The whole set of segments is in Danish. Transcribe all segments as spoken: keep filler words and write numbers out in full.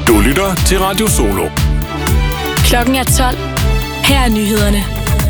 Du lytter til Radio Solo. Klokken er tolv. Her er nyhederne.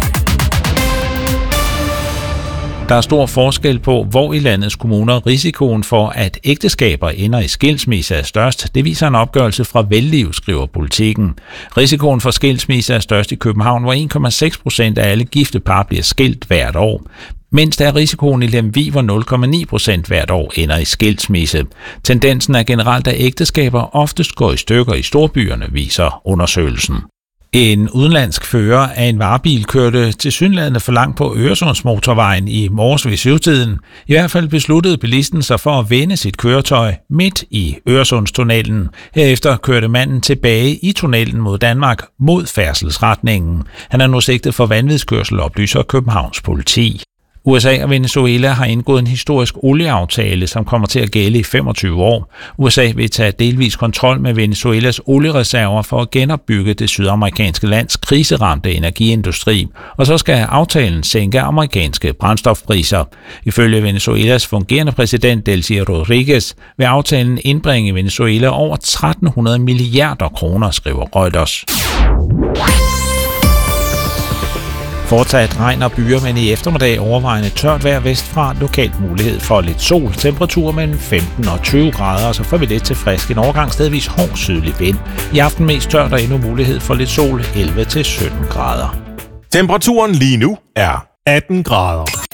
Der er stor forskel på, hvor i landets kommuner risikoen for, at ægteskaber ender i skilsmisse er størst. Det viser en opgørelse fra Velliv, skriver Politiken. Risikoen for skilsmisse er størst i København, hvor en komma seks procent af alle gifte par bliver skilt hvert år. Mens der er risikoen i Lemvig, hvor nul komma ni procent hvert år ender i skilsmisse. Tendensen er generelt, at ægteskaber oftest går i stykker i storbyerne, viser undersøgelsen. En udenlandsk fører af en varebil kørte tilsyneladende for langt på Øresundsmotorvejen i morges ved syvtiden. I hvert fald besluttede bilisten sig for at vende sit køretøj midt i Øresundstunnelen. Herefter kørte manden tilbage i tunnelen mod Danmark mod færdselsretningen. Han er nu sigtet for vanvidskørsel, oplyser Københavns politi. U S A og Venezuela har indgået en historisk olieaftale, som kommer til at gælde i femogtyve år. U S A vil tage delvis kontrol med Venezuelas oliereserver for at genopbygge det sydamerikanske lands kriseramte energiindustri, og så skal aftalen sænke amerikanske brændstofpriser. Ifølge Venezuelas fungerende præsident Delcy Rodriguez vil aftalen indbringe Venezuela over tretten hundrede milliarder kroner, skriver Reuters. Fortsat regn og byer, men i eftermiddag overvejende tørt vejr vestfra, lokalt mulighed for lidt sol. Temperatur mellem femten og tyve grader, og så får vi lidt til frisk. En overgang stedvis hård sydlig vind. I aften mest tørt og endnu mulighed for lidt sol, elleve til sytten grader. Temperaturen lige nu er atten grader.